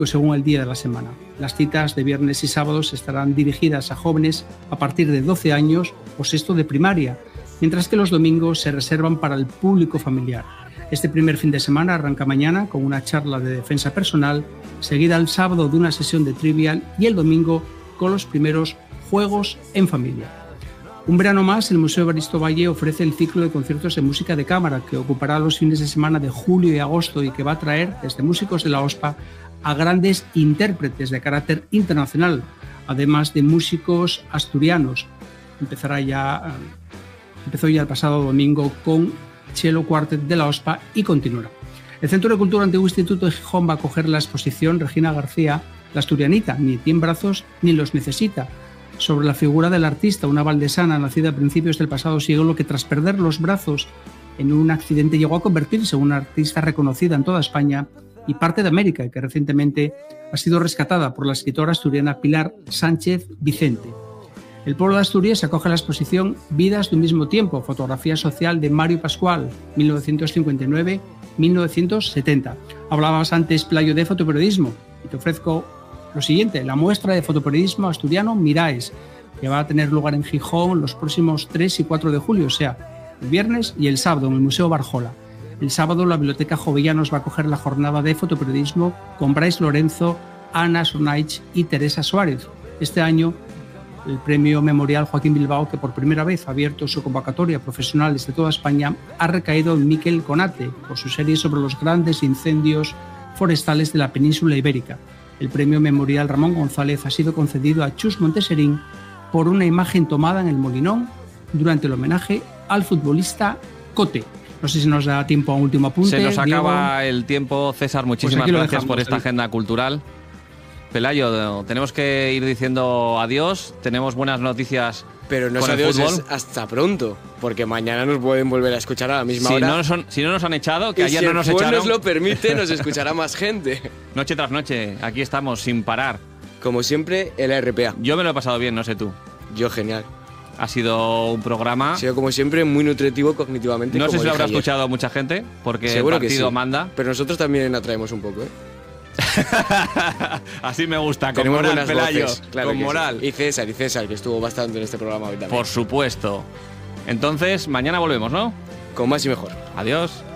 según el día de la semana. Las citas de viernes y sábados estarán dirigidas a jóvenes a partir de 12 años o sexto de primaria, mientras que los domingos se reservan para el público familiar. Este primer fin de semana arranca mañana con una charla de defensa personal, seguida el sábado de una sesión de trivial y el domingo con los primeros juegos en familia. Un verano más, el Museo Evaristo Valle ofrece el ciclo de conciertos de música de cámara que ocupará los fines de semana de julio y agosto y que va a traer desde músicos de la OSPA a grandes intérpretes de carácter internacional, además de músicos asturianos. Empezó ya el pasado domingo con Cello Quartet de la OSPA y continuará. El Centro de Cultura Antiguo Instituto de Gijón va a acoger la exposición Regina García, la asturianita, ni tiene brazos ni los necesita, sobre la figura del artista, una valdesana nacida a principios del pasado siglo que tras perder los brazos en un accidente llegó a convertirse en una artista reconocida en toda España y parte de América, que recientemente ha sido rescatada por la escritora asturiana Pilar Sánchez Vicente. El pueblo de Asturias acoge la exposición Vidas de un mismo tiempo, fotografía social de Mario Pascual, 1959-1970. Hablabas antes, Playo, de fotoperiodismo y te ofrezco lo siguiente, la muestra de fotoperiodismo asturiano Miraes, que va a tener lugar en Gijón los próximos 3 y 4 de julio, o sea, el viernes y el sábado en el Museo Barjola. El sábado la Biblioteca Jovellanos va a acoger la jornada de fotoperiodismo con Bryce Lorenzo, Ana Sornaich y Teresa Suárez. Este año, el Premio Memorial Joaquín Bilbao, que por primera vez ha abierto su convocatoria a profesionales de toda España, ha recaído en Miquel Conate por su serie sobre los grandes incendios forestales de la península ibérica. El Premio Memorial Ramón González ha sido concedido a Chus Monteserín por una imagen tomada en el Molinón durante el homenaje al futbolista Cote. No sé si nos da tiempo a un último apunte. Se nos acaba Diego. El tiempo, César. Muchísimas gracias por esta agenda cultural. Pelayo, tenemos que ir diciendo adiós. Tenemos buenas noticias. Pero no es con el adiós, fútbol. es hasta pronto. Porque mañana nos pueden volver a escuchar a la misma hora. Si no nos han echado, que y ayer si no nos el fútbol echaron. nos lo permite, nos escuchará más gente. Noche tras noche, aquí estamos, sin parar. Como siempre, el RPA. Yo me lo he pasado bien, no sé tú. Yo genial. Ha sido un programa. Ha sido, como siempre, muy nutritivo cognitivamente. No sé si lo habrá dije ayer. escuchado mucha gente, porque Seguro el partido que sí. manda. Pero nosotros también atraemos un poco, ¿eh? Así me gusta, con Tenemos moral, buenas Pelayo, voces, claro con que moral. sí. Y César, que estuvo bastante en este programa hoy también. Por supuesto. Entonces, mañana volvemos, ¿no? Con más y mejor. Adiós.